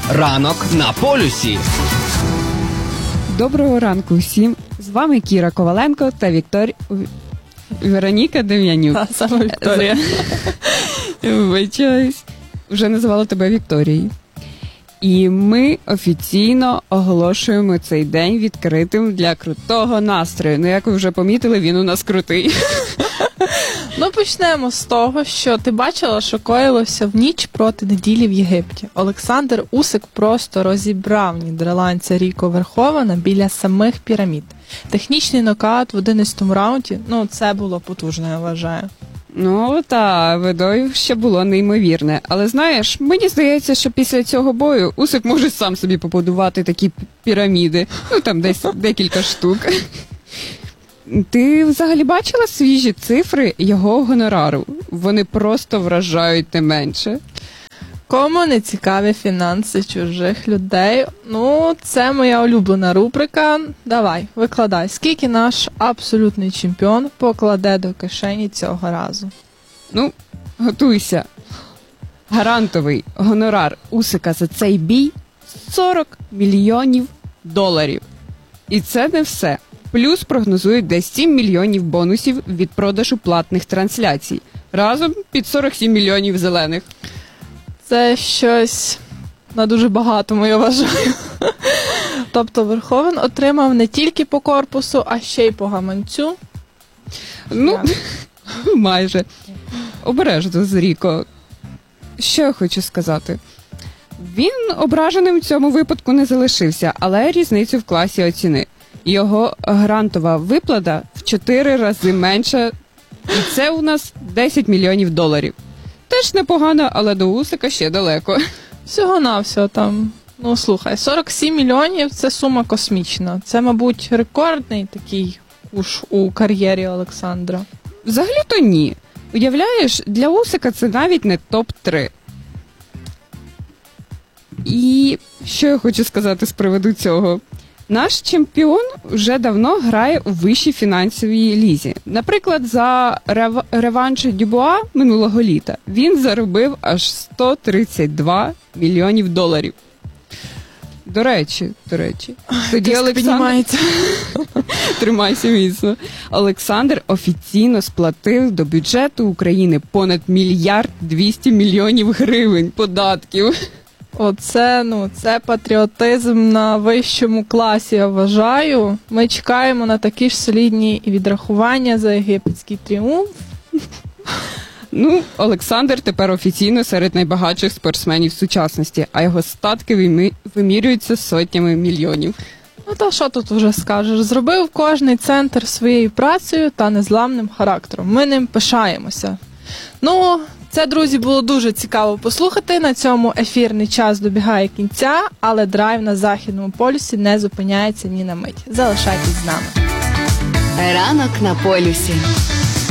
Ранок на полюсі. Доброго ранку всім. З вами Кіра Коваленко та Вероніка Дем'янюк. Саме Вікторія. Вибачаюсь. Вже називала тебе Вікторією. І ми офіційно оголошуємо цей день відкритим для крутого настрою. Ну, як ви вже помітили, він у нас крутий. Ну, почнемо з того, що ти бачила, що коїлося в ніч проти неділі в Єгипті. Олександр Усик просто розібрав нідерландця Ріко Верховена біля самих пірамід. Технічний нокаут в 11-му раунді, це було потужно, я вважаю. Ну, видовище було неймовірне. Але знаєш, мені здається, що після цього бою Усик може сам собі побудувати такі піраміди. Там десь декілька штук. Ти взагалі бачила свіжі цифри його гонорару? Вони просто вражають не менше. Кому не цікаві фінанси чужих людей? Це моя улюблена рубрика. Давай, викладай. Скільки наш абсолютний чемпіон покладе до кишені цього разу? Готуйся. Гарантовий гонорар Усика за цей бій – $40 мільйонів. І це не все. Плюс прогнозують десь 7 мільйонів бонусів від продажу платних трансляцій. Разом під 47 мільйонів зелених. Це щось на дуже багатому, я вважаю. Тобто Верховен отримав не тільки по корпусу, а ще й по гаманцю. Майже. Обережно з Ріко. Що я хочу сказати? Він ображеним в цьому випадку не залишився, але різницю в класі оцінив. Його грантова виплата в 4 рази менша, і це у нас $10 мільйонів. Теж непогано, але до Усика ще далеко. Всього-навсього там, слухай, 47 мільйонів – це сума космічна. Це, мабуть, рекордний такий куш у кар'єрі Олександра. Взагалі-то ні. Уявляєш, для Усика це навіть не топ-3. І що я хочу сказати з приводу цього? Наш чемпіон вже давно грає у вищій фінансовій лізі. Наприклад, за реванш Дюбуа минулого літа він заробив аж $132 мільйонів. До речі, тоді Олександр... Тримайся міцно. Олександр офіційно сплатив до бюджету України понад $1 мільярд 200 мільйонів податків. Це патріотизм на вищому класі, я вважаю. Ми чекаємо на такі ж солідні відрахування за єгипетський тріумф. Олександр тепер офіційно серед найбагатших спортсменів сучасності, а його статки вимірюються сотнями мільйонів. Та що тут вже скажеш? Зробив кожний центр своєю працею та незламним характером. Ми ним пишаємося. Це, друзі, було дуже цікаво послухати. На цьому ефірний час добігає кінця, але драйв на Західному полюсі не зупиняється ні на мить. Залишайтесь з нами. Ранок на полюсі.